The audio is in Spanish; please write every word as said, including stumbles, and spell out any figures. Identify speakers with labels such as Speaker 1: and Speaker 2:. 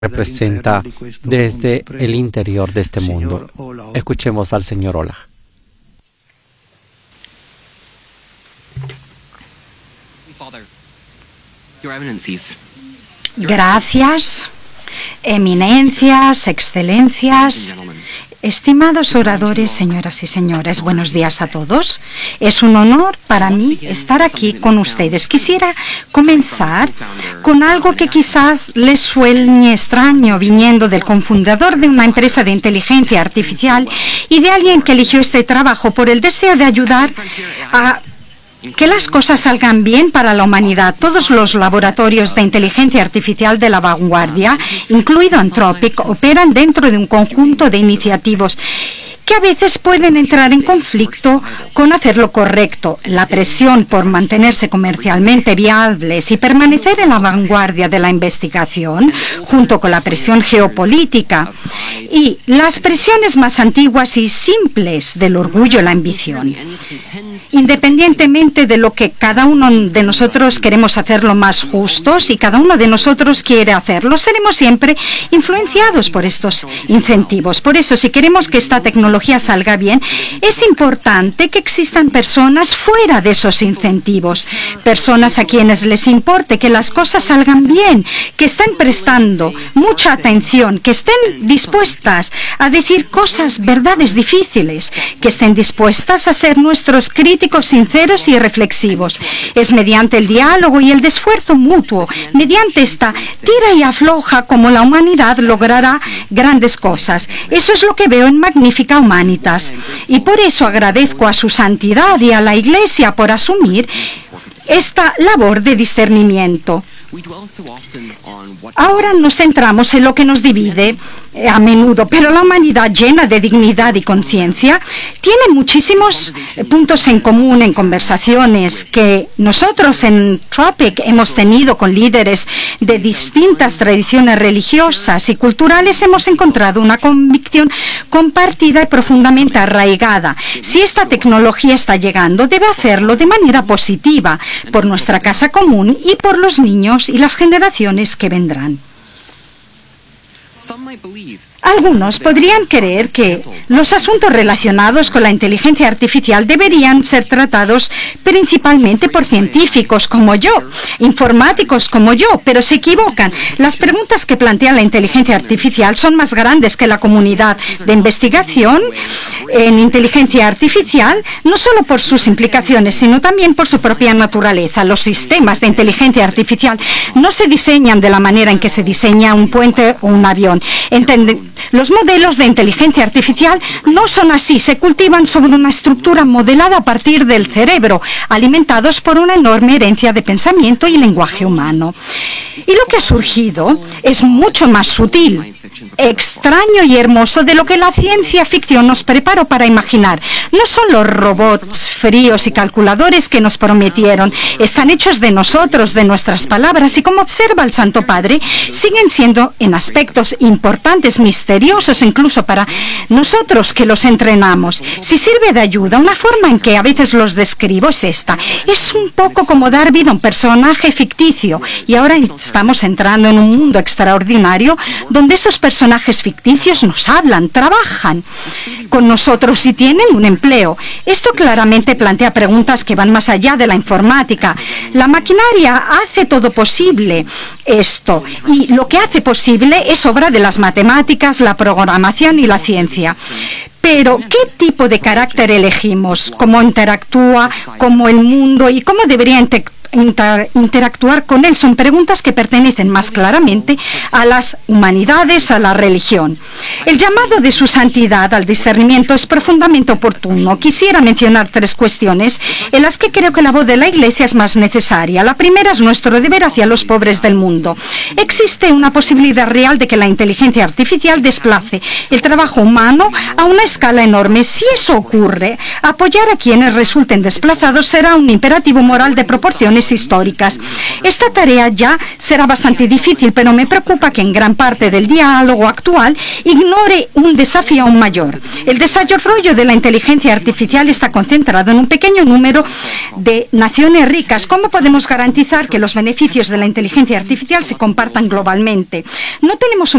Speaker 1: representa desde el interior de este mundo. Escuchemos al señor Olah.
Speaker 2: Gracias, eminencias, excelencias, estimados oradores, señoras y señores, buenos días a todos. Es un honor para mí estar aquí con ustedes. Quisiera comenzar con algo que quizás les suene extraño, viniendo del cofundador de una empresa de inteligencia artificial y de alguien que eligió este trabajo por el deseo de ayudar a que las cosas salgan bien para la humanidad. Todos los laboratorios de inteligencia artificial de la vanguardia, incluido Anthropic, operan dentro de un conjunto de iniciativas que a veces pueden entrar en conflicto con hacer lo correcto. La presión por mantenerse comercialmente viables y permanecer en la vanguardia de la investigación, junto con la presión geopolítica y las presiones más antiguas y simples del orgullo y la ambición. Independientemente de lo que cada uno de nosotros queremos hacerlo más justos y cada uno de nosotros quiere hacerlo, seremos siempre influenciados por estos incentivos. Por eso, si queremos que esta tecnología salga bien, es importante que existan personas fuera de esos incentivos, personas a quienes les importe que las cosas salgan bien, que estén prestando mucha atención, que estén dispuestas a decir cosas, verdades difíciles, que estén dispuestas a ser nuestros críticos sinceros y reflexivos. Es mediante el diálogo y el esfuerzo mutuo, mediante esta tira y afloja, como la humanidad logrará grandes cosas. Eso es lo que veo en Magnifica Humanitas. Y por eso agradezco a su santidad y a la Iglesia por asumir esta labor de discernimiento. Ahora nos centramos en lo que nos divide eh, a menudo, pero la humanidad, llena de dignidad y conciencia, tiene muchísimos eh, puntos en común en conversaciones que nosotros en Anthropic hemos tenido con líderes de distintas tradiciones religiosas y culturales. Hemos encontrado una convicción compartida y profundamente arraigada. Si esta tecnología está llegando, debe hacerlo de manera positiva por nuestra casa común y por los niños y las generaciones que vendrán. Algunos podrían creer que los asuntos relacionados con la inteligencia artificial deberían ser tratados principalmente por científicos como yo, informáticos como yo, pero se equivocan. Las preguntas que plantea la inteligencia artificial son más grandes que la comunidad de investigación en inteligencia artificial, no solo por sus implicaciones, sino también por su propia naturaleza. Los sistemas de inteligencia artificial no se diseñan de la manera en que se diseña un puente o un avión. Entende- Los modelos de inteligencia artificial no son así, se cultivan sobre una estructura modelada a partir del cerebro, alimentados por una enorme herencia de pensamiento y lenguaje humano. Y lo que ha surgido es mucho más sutil, extraño y hermoso de lo que la ciencia ficción nos preparó para imaginar. No son los robots fríos y calculadores que nos prometieron, están hechos de nosotros, de nuestras palabras, y como observa el Santo Padre, siguen siendo en aspectos importantes, misteriosos incluso para nosotros que los entrenamos. Si sirve de ayuda, una forma en que a veces los describo es esta. Es un poco como dar vida a un personaje ficticio, y ahora estamos entrando en un mundo extraordinario donde esos personajes ficticios nos hablan, trabajan con nosotros y tienen un empleo. Esto claramente plantea preguntas que van más allá de la informática. La maquinaria hace todo posible esto, y lo que hace posible es obra de las matemáticas, la programación y la ciencia. Pero, ¿qué tipo de carácter elegimos? ¿Cómo interactúa? ¿Cómo el mundo? ¿Y cómo debería interactuar? Inter interactuar con él? Son preguntas que pertenecen más claramente a las humanidades, a la religión. El llamado de su santidad al discernimiento es profundamente oportuno. Quisiera mencionar tres cuestiones en las que creo que la voz de la Iglesia es más necesaria. La primera es nuestro deber hacia los pobres del mundo. Existe una posibilidad real de que la inteligencia artificial desplace el trabajo humano a una escala enorme. Si eso ocurre, apoyar a quienes resulten desplazados será un imperativo moral de proporciones situaciones históricas. Esta tarea ya será bastante difícil, pero me preocupa que en gran parte del diálogo actual ignore un desafío aún mayor. El desarrollo de la inteligencia artificial está concentrado en un pequeño número de naciones ricas. ¿Cómo podemos garantizar que los beneficios de la inteligencia artificial se compartan globalmente? No tenemos un